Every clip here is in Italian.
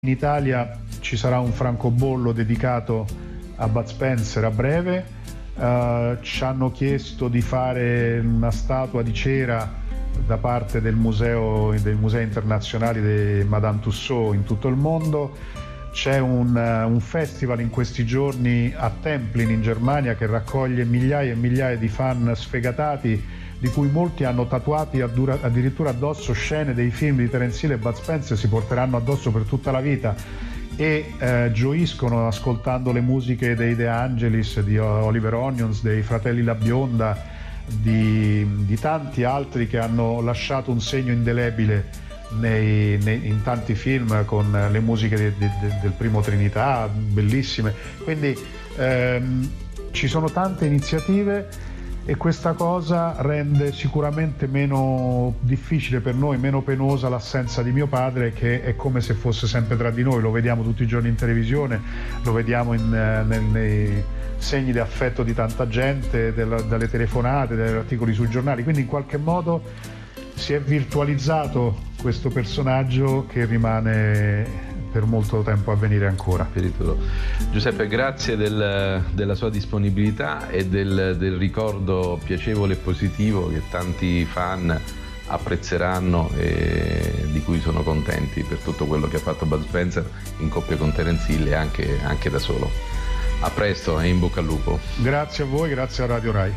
In Italia ci sarà un francobollo dedicato a Bud Spencer a breve. Ci hanno chiesto di fare una statua di cera da parte dei musei internazionali di Madame Tussauds in tutto il mondo. C'è un festival in questi giorni a Templin in Germania che raccoglie migliaia e migliaia di fan sfegatati, di cui molti hanno tatuati addirittura addosso scene dei film di Terence Hill e Bud Spencer, si porteranno addosso per tutta la vita e gioiscono ascoltando le musiche dei De Angelis, di Oliver Onions, dei Fratelli La Bionda, di tanti altri che hanno lasciato un segno indelebile in tanti film con le musiche del primo Trinità, bellissime. Quindi ci sono tante iniziative e questa cosa rende sicuramente meno difficile per noi, meno penosa l'assenza di mio padre, che è come se fosse sempre tra di noi. Lo vediamo tutti i giorni in televisione, lo vediamo nei segni di affetto di tanta gente, dalle telefonate, dagli articoli sui giornali, quindi in qualche modo si è virtualizzato questo personaggio che rimane per molto tempo a venire ancora. Giuseppe, grazie della sua disponibilità e del ricordo piacevole e positivo che tanti fan apprezzeranno e di cui sono contenti per tutto quello che ha fatto Bud Spencer in coppia con Terence Hill e anche da solo. A presto e in bocca al lupo. Grazie a voi, grazie a Radio Rai.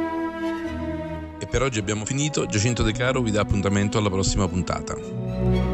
Per oggi abbiamo finito. Giacinto De Caro vi dà appuntamento alla prossima puntata.